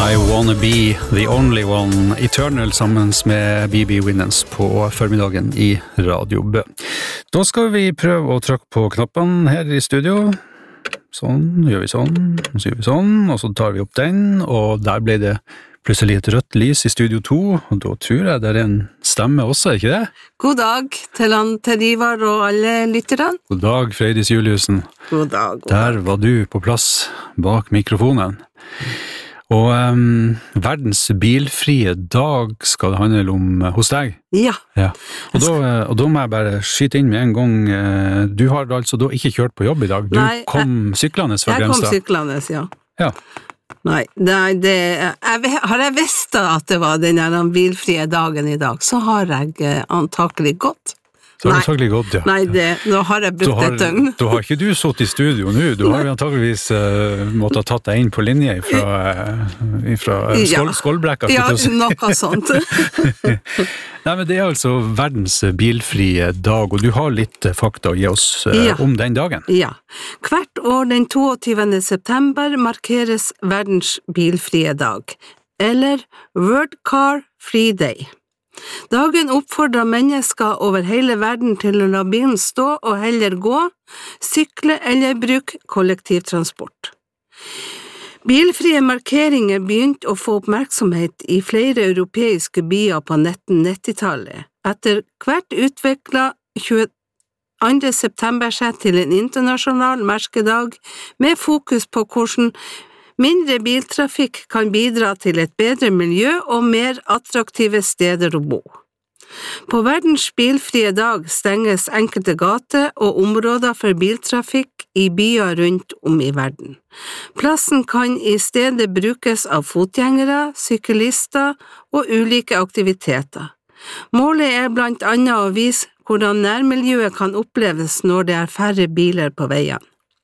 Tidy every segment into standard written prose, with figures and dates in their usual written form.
I wanna be the only one, Eternal sammen med BB Winans på formiddagen i Radio Bø. Da skal vi prøve å trykke på knappene her i studio. Sånn, gjør vi sånn, og så gjør vi sånn, og så tar vi opp den, og der ble det plutselig et rødt lys i studio 2, og da tror jeg det er en stemme også, ikke det? God dag til Ivar og alle lytterne. God dag, Freydis Juliusen. God dag. Der var du på plass bak mikrofonen. Og verdens bilfrie dag skal det handle om hos deg. Ja. Og da må jeg bare skyte inn med en gang. Du har altså da ikke kjørt på jobb i dag. Du kom syklende fra Grenstad. Jeg kom syklende, ja. Ja. Nei, har jeg visst at det var den bilfrie dagen i dag, så har jeg antakelig gått. Så har du antagelig gått, ja. Nei, nå har jeg brukt et døgn. Da har ikke du sittet i studio nå, du har jo antageligvis måttet ha tatt deg inn på linje fra Skålbrekka. Ja, noe sånt. Nei, men det er altså verdens bilfrie dag, og du har litt fakta å gi oss om den dagen. Ja. Hvert år den 22. september markeres verdens bilfrie dag, eller World Car Free Day. Dagen oppfordrer mennesker over hele verden til å la bilen stå og heller gå, sykle eller bruke kollektivtransport. Bilfrie markeringer begynte å få oppmerksomhet i flere europeiske byer på 1990-tallet. Etter hvert utviklet 22. september seg til en internasjonal merkedag med fokus på hvordan mindre biltrafikk kan bidra til et bedre miljø og mer attraktive steder å bo. På verdens bilfrie dag stenges enkelte gater og områder for biltrafikk i byer rundt om i verden. Plassen kan i stedet brukes av fotgjengere, syklister og ulike aktiviteter. Målet er blant annet å vise hvordan nærmiljøet kan oppleves når det er færre biler på veien.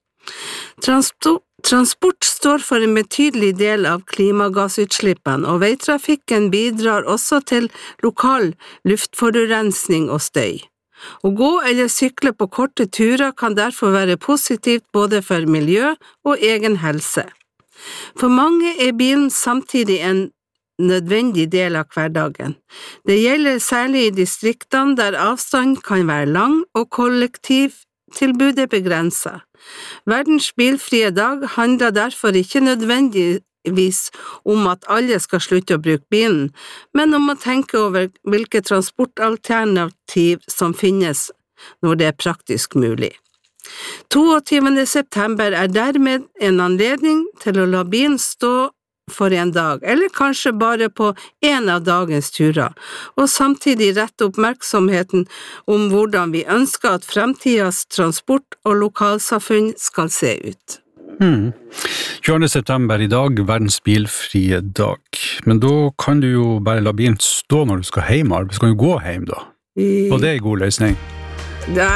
Transport står for en betydelig del av klimagassutslippene, og veitrafikken bidrar også til lokal luftforurensning og støy. Å gå eller sykle på korte turer kan derfor være positivt både for miljø og egen helse. For mange er bilen samtidig en nødvendig del av hverdagen. Det gjelder særlig i distriktene der avstand kan være lang og kollektivtilbudet begrenset. Verdens bilfrie dag handler derfor ikke nødvendigvis om at alle skal slutte å bruke bilen, men om å tenke over hvilke transportalternativ som finnes når det er praktisk mulig. 22. september er dermed en anledning til å la bilen stå for en dag, eller kanskje bare på en av dagens turer, og samtidig rette oppmerksomheten om hvordan vi ønsker at fremtidens transport og lokalsamfunn skal se ut. 20. september i dag, verdens bilfrie dag. Men da kan du jo bare la bilen stå når du skal hjem, du skal jo gå hjem da. Og det er en god løsning.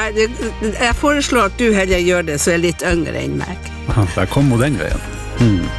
Jeg foreslår at du heller gjør det, så er litt yngre enn meg. Der kom jo den veien.